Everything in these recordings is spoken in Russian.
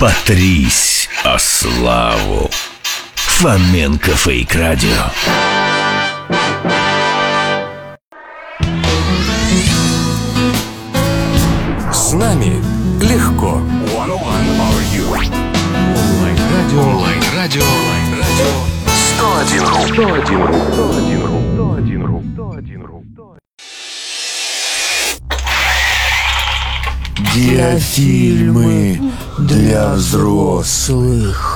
Потрись о славу. Фоменко Фейк Радио. С нами легко. Онлайн-радио 101.ру. Диафильмы для взрослых.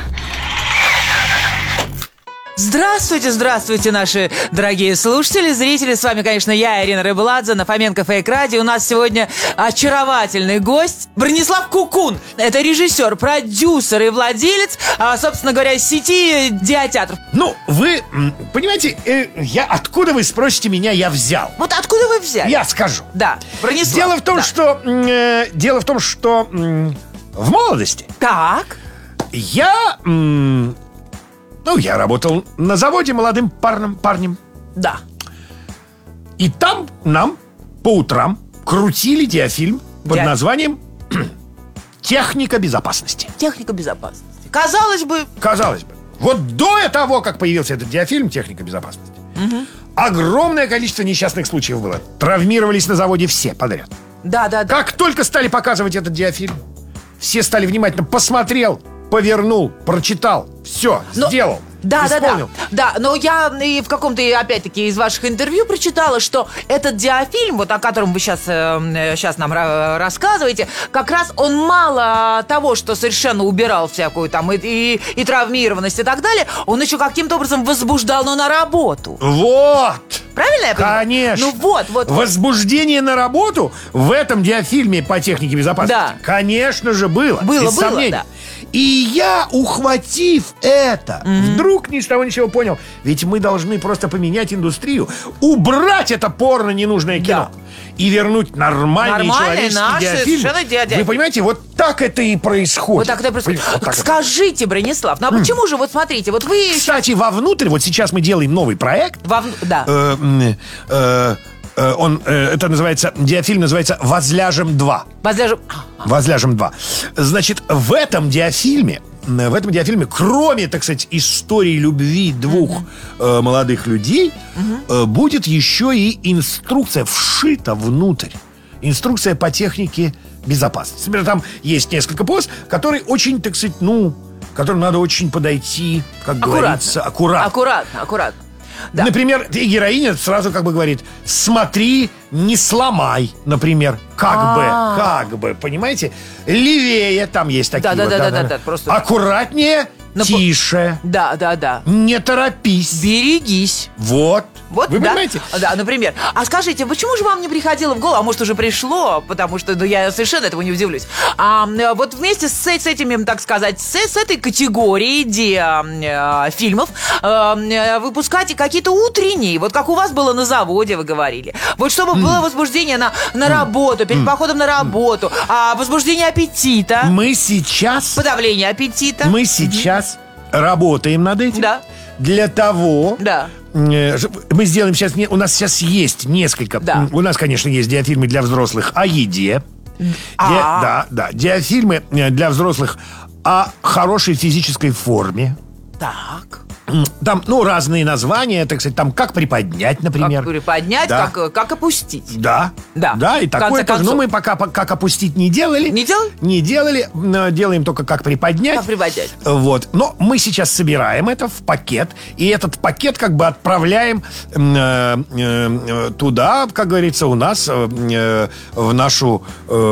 Здравствуйте, наши дорогие слушатели, зрители. С вами, конечно, я, Ирина Рыбуладзе, на Фоменко Фейк Радио. У нас сегодня очаровательный гость Бронислав Кукун. Это режиссер, продюсер и владелец, собственно говоря, сети Диатеатров. Ну, вы, понимаете, откуда вы спросите меня, я взял? Вот откуда вы взяли? Я скажу. Да, Бронислав. Дело в том, что в молодости Так. я работал на заводе молодым парнем. Да. И там нам по утрам крутили диафильм под названием «Техника безопасности». Техника безопасности. Казалось бы. Вот до того, как появился этот диафильм «Техника безопасности», огромное количество несчастных случаев было. Травмировались на заводе все подряд. Да. Как только стали показывать этот диафильм, все стали внимательно посмотрел, повернул, прочитал, все, сделал. Исполнил. Да, но я и в каком-то, опять-таки, из ваших интервью прочитала, что этот диафильм, вот о котором вы сейчас нам рассказываете, как раз он мало того, что совершенно убирал всякую там и травмированность и так далее, он еще каким-то образом возбуждал, но на работу. Вот! Правильно я понимаю? Конечно. Ну вот. Возбуждение на работу в этом диафильме по технике безопасности, конечно же, было. Без сомнений. Да. И я, ухватив это, вдруг ни с того ничего понял. Ведь мы должны просто поменять индустрию, убрать это порно ненужное кино и вернуть нормальные человеческие диафильмы. Вы понимаете, вот так это и происходит. Вот так это и происходит. Скажите, Бронислав, ну а почему же, вот смотрите, вот вы... Кстати, вовнутрь, вот сейчас мы делаем новый проект. Это называется, диафильм называется «Возляжем 2». «Возляжем 2». Значит, в этом диафильме, кроме, так сказать, истории любви двух молодых людей, будет еще и инструкция вшита внутрь. Инструкция по технике безопасности. Например, там есть несколько поз, которые очень, так сказать, которым надо очень подойти, как говорится, аккуратно. Да. Например, и героиня сразу как бы говорит: смотри, не сломай, например. Как бы, понимаете? Левее, там есть такие Да, просто... Аккуратнее, тише. Да. Не торопись. Берегись. Вот. Вы понимаете? Да, например. А скажите, почему же вам не приходило в голову, а может уже пришло, потому что я совершенно этому не удивлюсь, вот вместе с этими, так сказать, с этой категорией фильмов выпускать какие-то утренние, вот как у вас было на заводе, вы говорили. Вот чтобы было возбуждение на работу, перед походом на работу, возбуждение аппетита. Подавление аппетита. Мы сейчас работаем над этим. Да. Для того... Да. Мы сделаем сейчас... У нас сейчас есть несколько... Да. У нас, конечно, есть диафильмы для взрослых о еде. Диафильмы для взрослых о хорошей физической форме. Так. Там, разные названия, так сказать, там как приподнять, например. Как приподнять, как опустить. Да, и такое тоже. Но мы пока как опустить не делали. Не делали, делаем только как приподнять. Как приподнять. Вот. Но мы сейчас собираем это в пакет, и этот пакет как бы отправляем туда, как говорится, у нас в нашу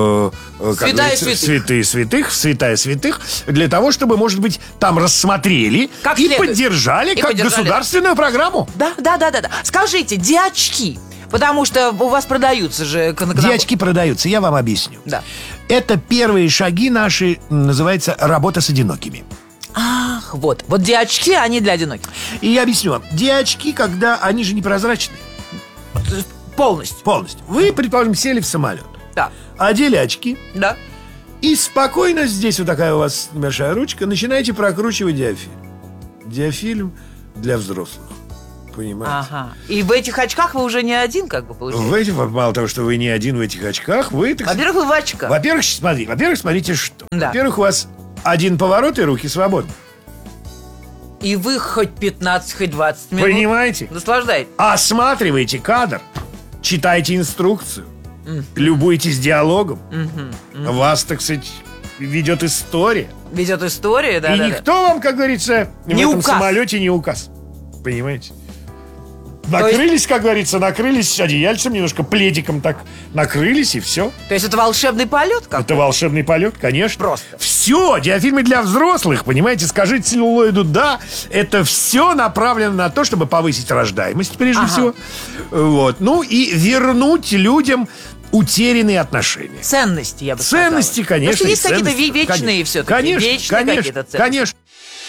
святая святых, для того, чтобы, может быть, там рассмотрели и поддержали как государственную программу. Да. Скажите, диачки, потому что у вас продаются же... Диачки продаются, я вам объясню. Да. Это первые шаги наши, называется «Работа с одинокими». Ах, вот диачки, они для одиноких. И я объясню вам. Диачки, когда они же непрозрачные. Полностью. Вы, предположим, сели в самолет. Да. Одели очки. Да. И спокойно, здесь вот такая у вас небольшая ручка, начинаете прокручивать диафильм. Диафильм для взрослых. Понимаете? Ага. И в этих очках вы уже не один, как бы, получается? Мало того, что вы не один в этих очках, вы... Во-первых, вы в очках. Во-первых, смотрите, что. Да. Во-первых, у вас один поворот и руки свободны. И вы хоть 15, хоть 20 минут. Понимаете? Наслаждайтесь. Осматривайте кадр, читайте инструкцию, любуйтесь диалогом. Вас, так сказать, ведет история. Ведет история, да. И никто вам, как говорится, не в этом указ. самолете не указ. Понимаете? Накрылись, как говорится, накрылись одеяльцем, немножко пледиком так накрылись, и все. То есть это волшебный полет какой-то? Это волшебный полет, конечно. Просто. Все, диафильмы для взрослых, понимаете, скажите целлулоиду «да». Это все направлено на то, чтобы повысить рождаемость, прежде всего. Вот. Ну и вернуть людям утерянные отношения. Ценности, я бы сказала. Ценности, конечно. Потому что есть какие-то ценности, вечные конечно. все-таки. Конечно, Вечные какие-то ценности. конечно.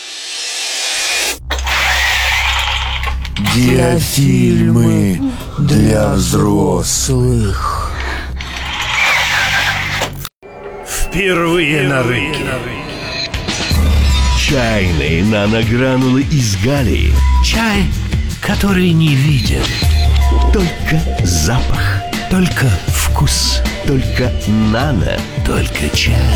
Диафильмы для взрослых. Впервые на рынке. Чайные наногранулы из Галлии. Чай, который не виден. Только запах, только вкус, только нано, только чай.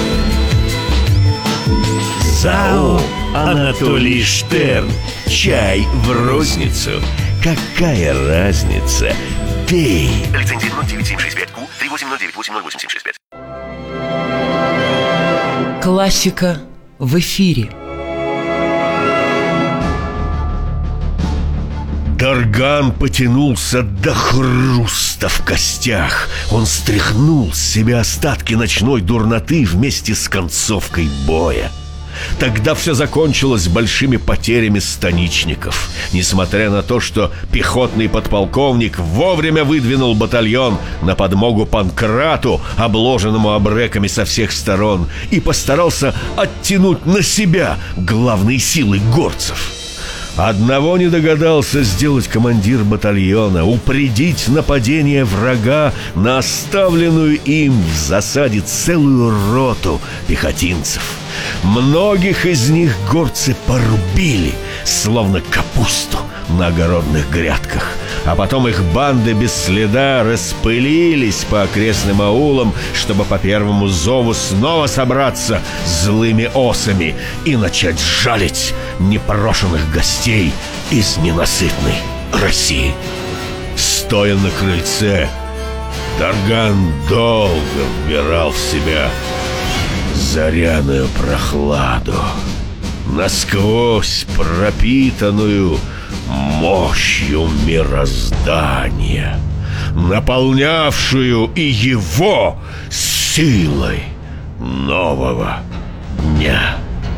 ЗАО Анатолий Штерн. Чай в розницу. Какая разница? Пей. Лицензия 09765Q 380988085. Классика в эфире. Дарган потянулся до хруста в костях. Он стряхнул с себя остатки ночной дурноты вместе с концовкой боя. Тогда все закончилось большими потерями станичников. Несмотря на то, что пехотный подполковник вовремя выдвинул батальон на подмогу Панкрату, обложенному абреками со всех сторон, и постарался оттянуть на себя главные силы горцев. Одного не догадался сделать командир батальона: упредить нападение врага на оставленную им в засаде целую роту пехотинцев. Многих из них горцы порубили, словно капусту на огородных грядках. А потом их банды без следа распылились по окрестным аулам, чтобы по первому зову снова собраться злыми осами и начать жалить непрошенных гостей из ненасытной России. Стоя на крыльце, Дарган долго вбирал в себя заряную прохладу, насквозь пропитанную мощью мироздания, наполнявшую и его силой нового дня.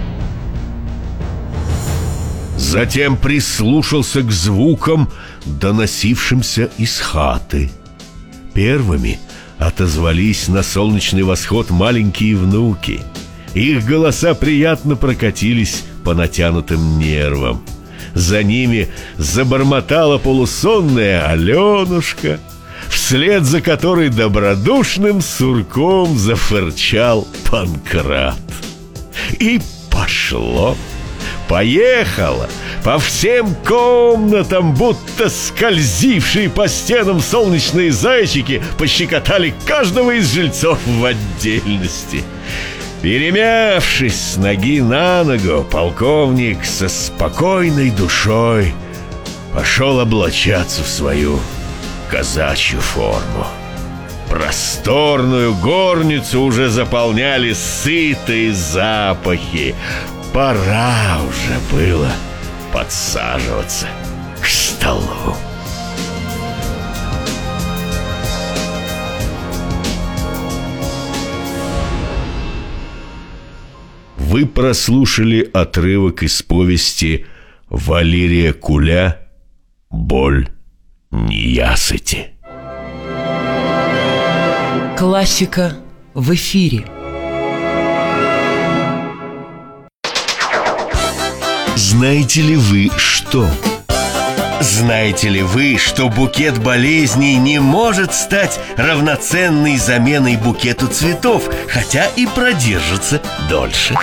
Затем прислушался к звукам, доносившимся из хаты. Первыми отозвались на солнечный восход маленькие внуки. Их голоса приятно прокатились по натянутым нервам. За ними забормотала полусонная Аленушка, вслед за которой добродушным сурком зафырчал Панкрат. И пошло, поехало. По всем комнатам, будто скользившие по стенам солнечные зайчики, пощекотали каждого из жильцов в отдельности. Перемявшись с ноги на ногу, полковник со спокойной душой пошел облачаться в свою казачью форму. Просторную горницу уже заполняли сытые запахи. Пора уже было подсаживаться к столу. Вы прослушали отрывок из повести Валерия Куля «Боль неясыти». Классика в эфире. Знаете ли вы что? Знаете ли вы, что букет болезней не может стать равноценной заменой букету цветов, хотя и продержится дольше?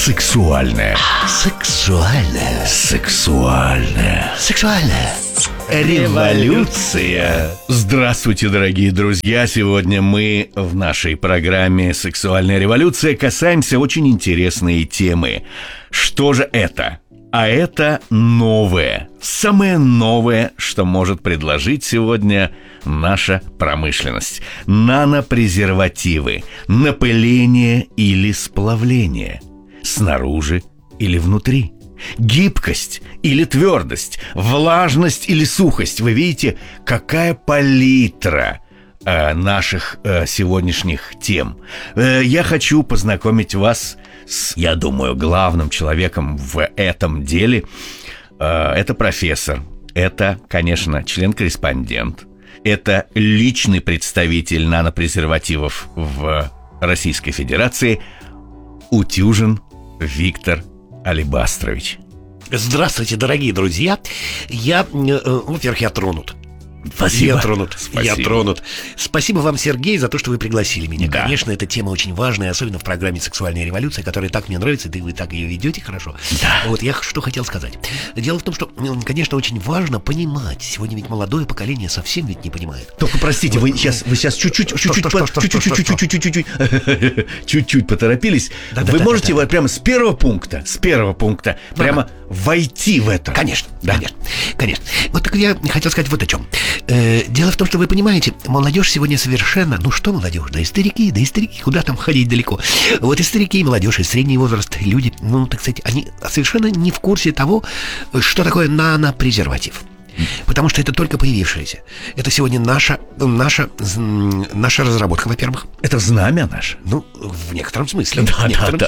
Сексуальное. Сексуальное. Сексуальное. Сексуальное. Революция. Здравствуйте, дорогие друзья. Сегодня мы в нашей программе «Сексуальная революция» касаемся очень интересной темы. Что же это? А это новое, самое новое, что может предложить сегодня наша промышленность. Нанопрезервативы, напыление или сплавление, снаружи или внутри, гибкость или твердость, влажность или сухость. Вы видите, какая палитра наших сегодняшних тем. Я хочу познакомить вас с, я думаю, главным человеком в этом деле. Это профессор, это, конечно, член-корреспондент, это личный представитель нанопрезервативов в Российской Федерации Утюжин Виктор Алибастрович. Здравствуйте, дорогие друзья. Во-первых, я тронут. Спасибо. Я тронут. Спасибо вам, Сергей, за то, что вы пригласили меня. Да. Конечно, эта тема очень важная, особенно в программе «Сексуальная революция», которая так мне нравится, да и вы так ее ведете хорошо. Да. Вот я что хотел сказать. Дело в том, что, конечно, очень важно понимать. Сегодня ведь молодое поколение совсем ведь не понимает. Только простите, вы сейчас чуть-чуть поторопились. Вы можете вот прямо с первого пункта прямо войти в это. Конечно. Вот так я хотел сказать вот о чем. Дело в том, что вы понимаете, молодежь сегодня совершенно... Ну что молодежь? Да и старики, куда там ходить далеко? Вот и старики, и молодежь, и средний возраст, и люди, так сказать, они совершенно не в курсе того, что такое нанопрезерватив. Потому что это только появившееся. Это сегодня наша разработка, во-первых. Это знамя наше. Ну, в некотором смысле. Да.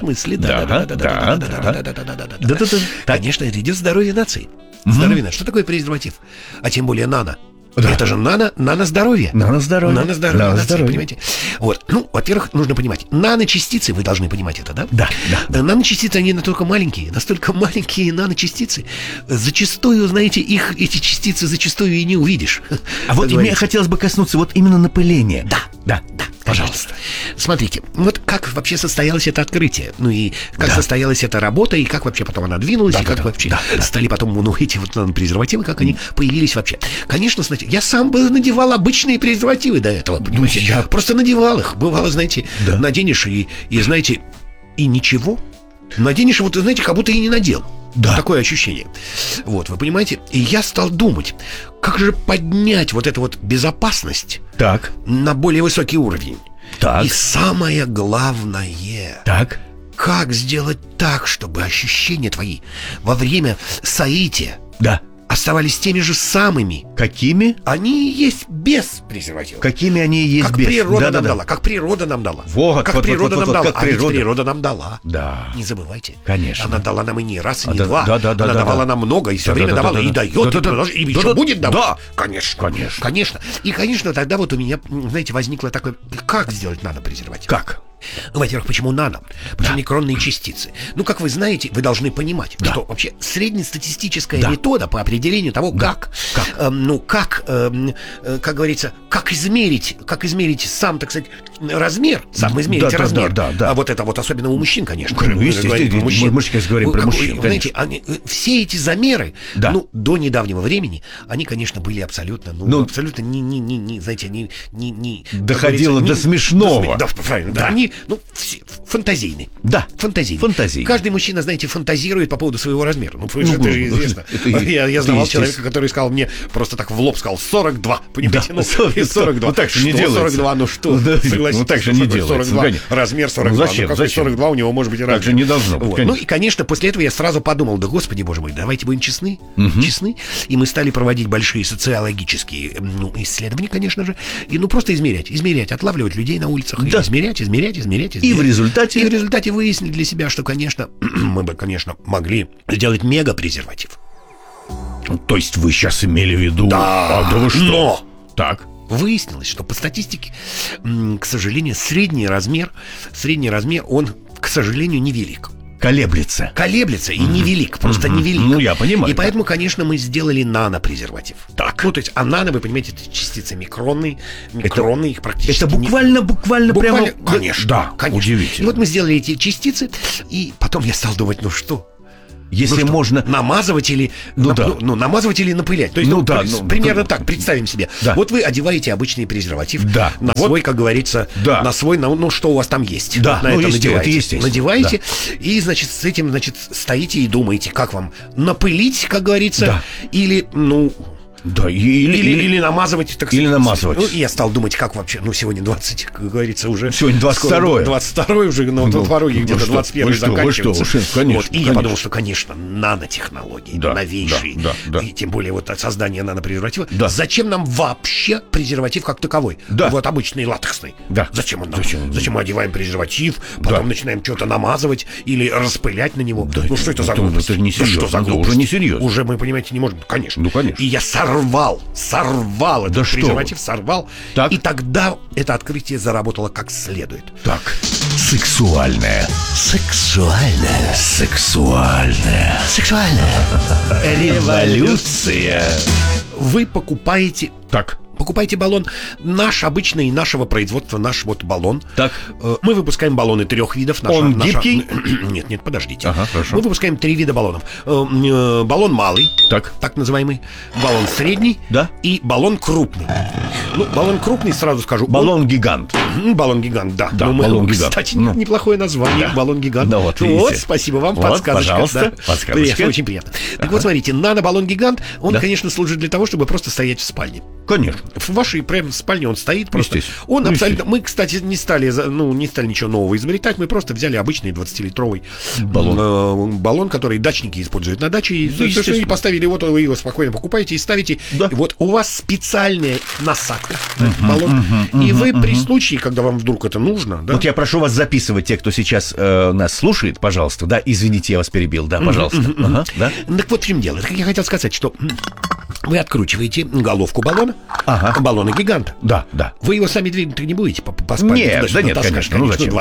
Конечно, это идет здоровье нации. Здоровье нации. Что такое презерватив? А тем более нано. Да. Это же нано-здоровье. Нано-здоровье, понимаете? Вот. Ну, во-первых, нужно понимать. Наночастицы, вы должны понимать это, да? Да. Наночастицы, они настолько маленькие наночастицы. Зачастую, знаете, эти частицы зачастую и не увидишь. А вот мне хотелось бы коснуться вот именно напыления. Да. Пожалуйста. Смотрите, вот как вообще состоялось это открытие, ну и как состоялась эта работа, и как вообще потом она двинулась, и как вообще стали потом, эти вот презервативы, как они появились вообще. Конечно, знаете, я сам бы надевал обычные презервативы до этого, понимаете? Я просто надевал их. Бывало, знаете, наденешь и знаете, и ничего. Наденешь, вот, знаете, как будто и не надел. Да. Такое ощущение. Вот, вы понимаете? И я стал думать, как же поднять вот эту вот безопасность на более высокий уровень. И самое главное, как сделать так, чтобы ощущения твои во время соития оставались теми же самыми. Какими? Они и есть без презерватива. Какими они и есть без? Как природа нам дала. Как природа нам дала. А ведь природа нам дала. Да. Не забывайте. Конечно. Она дала нам и не раз, и не два. Она давала нам много, и все время давала, и дает, и еще будет давать. Конечно. И, конечно, тогда вот у меня, знаете, возникло такое, как сделать нанопрезерватив? Как? Ну, во-первых, почему нано? Потому что микронные частицы. Ну, как вы знаете, вы должны понимать, что вообще среднестатистическая метода по определению того, как говорится, как измерить сам, так сказать, размер, размер. А вот это вот особенно у мужчин, конечно. Мы сейчас говорим про мужчин. Знаете, все эти замеры, до недавнего времени, они, конечно, были абсолютно, абсолютно не доходило до смешного. Да, они фантазийны. Да, фантазийны. Каждый мужчина, знаете, фантазирует по поводу своего размера. Это же известно. Я знал человека, который сказал мне, просто так в лоб сказал, 42. Понимаете? 42. Ну так же не делается. 42, ну что? Согласитесь. Ну так же не делается. 42, размер 42. Зачем? 42 у него может быть и размер. Так же не должно быть. Ну и, конечно, после этого я сразу подумал, да господи, боже мой, давайте будем честны. И мы стали проводить большие социологические исследования, конечно же. И просто измерять, отлавливать людей на улицах. Измерять. И в результате выяснили для себя, что, конечно, мы бы, конечно, могли сделать мегапрезерватив. То есть вы сейчас имели в виду... Да вы что? Так. Выяснилось, что по статистике, к сожалению, средний размер, он, к сожалению, невелик. Колеблется и невелик, просто невелик. Ну, я понимаю. И поэтому, конечно, мы сделали нанопрезерватив. Так. То есть, а нано, вы понимаете, это частицы микронные, их практически... Это буквально прямо... Конечно. Да, конечно. Удивительно. И вот мы сделали эти частицы, и потом я стал думать, Если можно... Намазывать или... намазывать или напылять. То есть, примерно так, представим себе. Да. Вот вы одеваете обычный презерватив на свой, как говорится, на свой, что у вас там есть. Да, на это надеваете. Надеваете, и, значит, с этим, стоите и думаете, как вам напылить, как говорится, или, Да, или намазывать, так сказать. Или намазывать. Я стал думать, как вообще, сегодня 20, как говорится, уже... Сегодня 22-е. 22-й уже, на пороге где-то 21-й заканчивается. Конечно. И я подумал, что, конечно, нанотехнологии, новейшие, и тем более вот создание нанопрезерватива. Зачем нам вообще презерватив как таковой? Вот обычный латексный. Зачем он нам? Зачем мы одеваем презерватив, потом начинаем что-то намазывать или распылять на него? Что это за глупость? Это несерьезно. Уже несерьезно. Уже мы, понимаете, не можем. Конечно. Конечно. И я сорвал этот презерватив, сорвал. И тогда это открытие заработало как следует. Так, сексуальное. Революция. Вы покупаете... Покупайте баллон наш обычный, нашего производства, наш вот баллон. Так. Мы выпускаем баллоны 3 видов. Он гибкий? Нет, подождите. Ага, хорошо. Мы выпускаем 3 вида баллонов. Баллон малый, так называемый, баллон средний и баллон крупный. Баллон крупный, сразу скажу. Баллон-гигант. Баллон-гигант, да. Баллон-гигант. Кстати, неплохое название. Баллон-гигант. Вот, спасибо вам, вот, подсказочка. Пожалуйста, подсказочка. Очень приятно. Так вот, смотрите, нано-баллон-гигант, он, конечно, служит для того, чтобы просто стоять в спальне. Конечно. В вашей прям спальне он стоит просто. Он абсолютно... Мы, кстати, не стали ничего нового изобретать. Мы просто взяли обычный 20-литровый баллон, который дачники используют на даче. И поставили его, вы его спокойно покупаете и ставите. И вот у вас специальная насадка на этот баллон. И вы при случае, когда вам вдруг это нужно... Вот я прошу вас записывать, те, кто сейчас нас слушает, пожалуйста. Да, извините, я вас перебил. Да, пожалуйста. Так вот в чем дело. Я хотел сказать, что... Вы откручиваете головку баллона, баллона гиганта. Да. Вы его сами двигать не будете по спальне. Нет, конечно.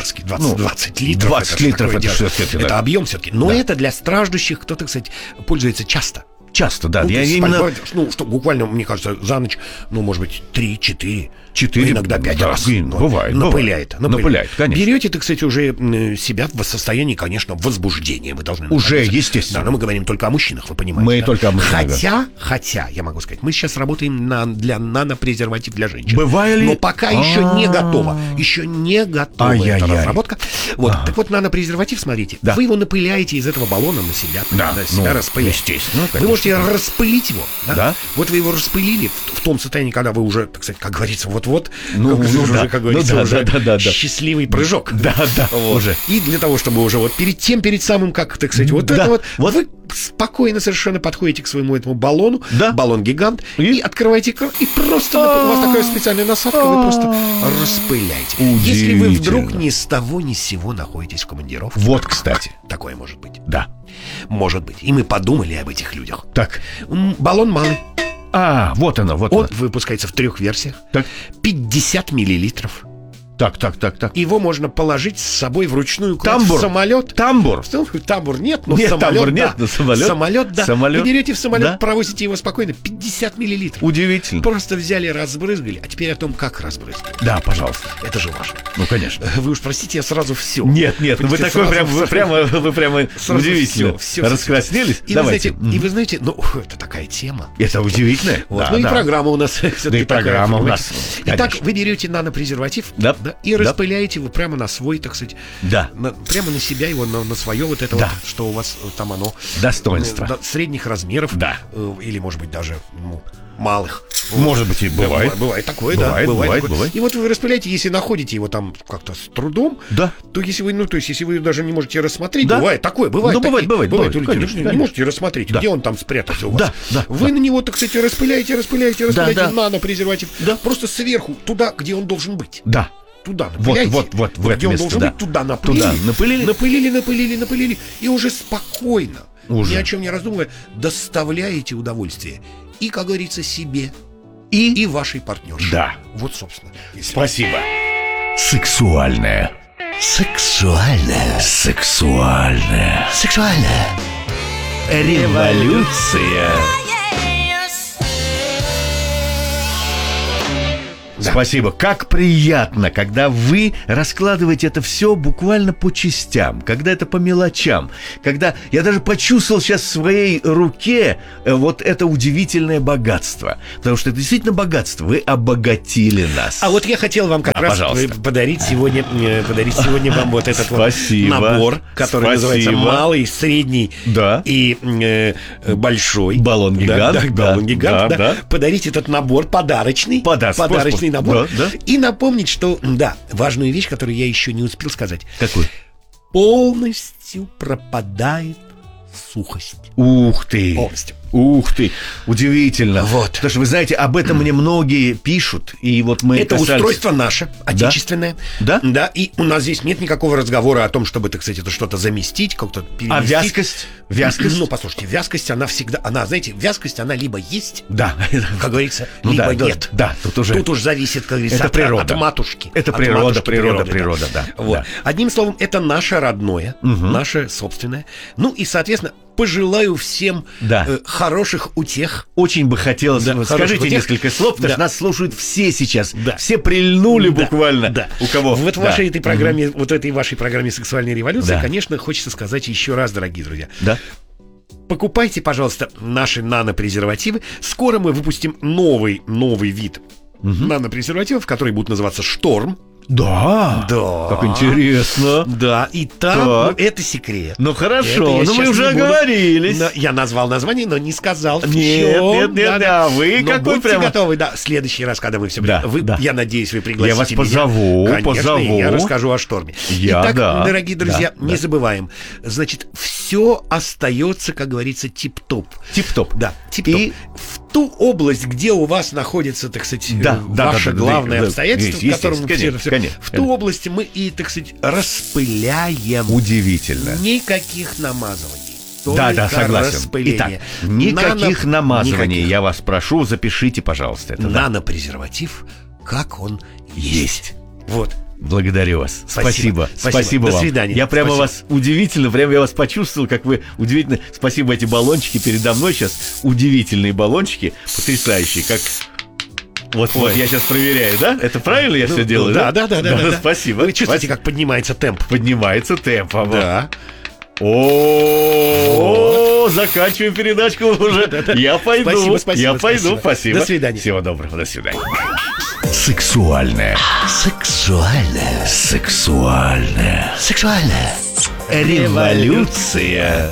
20 литров. 20 литров это объем все-таки. Но это для страждущих, кто, так сказать, пользуется часто. Часто, да. Я именно... что буквально, мне кажется, за ночь, может быть, 3-4, иногда 5 раз. Бывает. Напыляет, конечно. Берете, так сказать, уже себя в состоянии, конечно, возбуждения. Вы должны уже, естественно. Да, но мы говорим только о мужчинах, вы понимаете. Мы только о мужчинах. Хотя, я могу сказать, мы сейчас работаем для нанопрезерватив для женщин. Бывали? Но пока еще не готова. Еще не готова эта разработка. Так вот, нанопрезерватив, смотрите, вы его напыляете из этого баллона на себя. На себя распыляете. Естественно, вы можете распылить его. Да? Вот вы его распылили в том состоянии, когда вы уже, так сказать, как говорится, вот-вот, как говорится, уже счастливый прыжок. Да, уже. И для того, чтобы уже вот перед самым, как, так сказать, вы спокойно совершенно подходите к своему этому баллону, баллон-гигант, и открываете кран, и просто у вас такая специальная насадка, вы просто распыляете. Если вы вдруг ни с того ни с сего находитесь в командировке. Вот, кстати. Такое может быть. Да. Может быть. И мы подумали об этих людях. Так. Баллон малый. Вот оно. Он выпускается в 3 версиях. Так. 50 миллилитров. Так. Его можно положить с собой вручную в самолет. Тамбур нет, но самолет. Самолет, да. Вы берете в самолет, провозите его спокойно. 50 миллилитров. Удивительно. Просто взяли, разбрызгали. А теперь о том, как разбрызгали. Да, пожалуйста. Это же важно. конечно. Вы уж простите, я сразу все. Нет, вы такой вы прямо удивительно. Все раскраснелись. И вы знаете, это такая тема. Это удивительно. И программа у нас все-таки такая. Итак, вы берете нанопрезерватив. И распыляете его прямо на свой, так сказать, прямо на себя его, на свое вот это что у вас там оно. Достоинство. Средних размеров. Или, может быть, даже малых. Может быть, и бывает. Бывает такое, бывает. И вот вы распыляете, если находите его там как-то с трудом, то если вы, если вы даже не можете рассмотреть, бывает такое, бывает. Конечно. Не можете рассмотреть, где он там спрятался у вас. Вы на него, так сказать, распыляете нанопрезерватив. Просто сверху, туда, где он должен быть. Туда напыляйте. Вот в это место, быть, туда напылили. Напылили. И уже спокойно, ни о чем не раздумывая, доставляете удовольствие. И, как говорится, себе, и вашей партнерше. Да. Вот, собственно. Спасибо. Сексуальное. Революция. Спасибо. Как приятно, когда вы раскладываете это все буквально по частям, когда это по мелочам, когда я даже почувствовал сейчас в своей руке вот это удивительное богатство. Потому что это действительно богатство. Вы обогатили нас. А вот я хотел вам как раз подарить сегодня вам вот этот вот набор, который называется малый, средний и большой. Баллон-гигант. Баллон-гигант. Подарить этот набор подарочный набор. И напомнить, что, важную вещь, которую я еще не успел сказать. Какую? Полностью пропадает сухость. Ух ты! Полностью. Ух ты, удивительно. Вот. Потому что, вы знаете, об этом мне многие пишут. И вот мы это устройство наше, отечественное. Да? Да, и у нас здесь нет никакого разговора о том, чтобы, так сказать, это что-то заместить, как-то переместить. А вязкость? Вязкость? Ну, послушайте, вязкость, она всегда... знаете, вязкость, она либо есть, да, как говорится, либо нет. Да, тут уж зависит, как говорится, от матушки. Это природа, да. Вот. Да. Одним словом, это наше родное, наше собственное. Ну и, соответственно, пожелаю всем хороших утех. Очень бы хотелось, скажите несколько слов, потому что нас слушают все сейчас. Все прильнули буквально. У кого? Вот в вашей этой программе, вот этой вашей программе «Сексуальная революция», конечно, хочется сказать еще раз, дорогие друзья. Да. Покупайте, пожалуйста, наши нанопрезервативы. Скоро мы выпустим новый вид нанопрезервативов, которые будут называться «Шторм». Да. Как интересно. Да, и там это секрет. Ну хорошо, мы уже оговорились. Я назвал название, но не сказал. Нет, вы какой будьте готовы, в следующий раз, когда мы все... Я надеюсь, вы пригласите меня. Я вас позову. Конечно, и я расскажу о «Шторме». Итак, дорогие друзья, не забываем. Значит, все остается, как говорится, тип-топ. Тип-топ. Да, тип-топ. И в ту область, где у вас находится, так сказать, ваше главное обстоятельство, в котором все... В ту область мы и, так сказать, распыляем. Удивительно. Никаких намазываний. Да, согласен. Итак, никаких намазываний. Я вас прошу, запишите, пожалуйста, это. Нанопрезерватив, как он есть. Вот. Благодарю вас. Спасибо вам. До свидания. Я прямо вас удивительно, прямо я вас почувствовал, как вы удивительно. Спасибо, эти баллончики передо мной сейчас. Удивительные баллончики, потрясающие, как... Вот, я сейчас проверяю, да? Это правильно я все делаю, да? Да. Спасибо. Вы чувствуете, как поднимается темп? Поднимается темп, да. Заканчиваем передачку уже. Я пойду. Спасибо. До свидания. Всего доброго, до свидания. Сексуальная революция.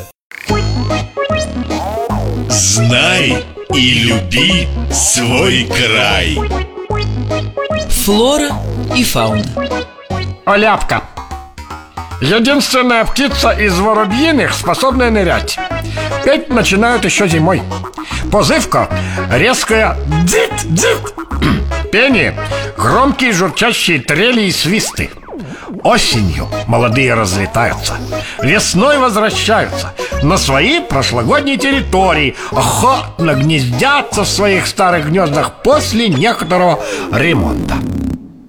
Знай и люби свой край. Флора и фауна. Оляпка. Единственная птица из воробьиных, способная нырять. Петь начинают еще зимой. Позывка резкая «дзит-дзит». Пение громкие журчащие трели и свисты. Осенью молодые разлетаются, весной возвращаются на свои прошлогодние территории, охотно гнездятся в своих старых гнездах после некоторого ремонта.